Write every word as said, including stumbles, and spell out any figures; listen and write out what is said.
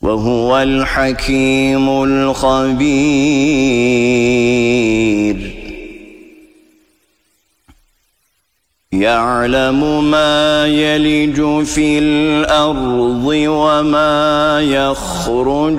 وهو الحكيم الخبير. يعلم ما يلج في الأرض وما يخرج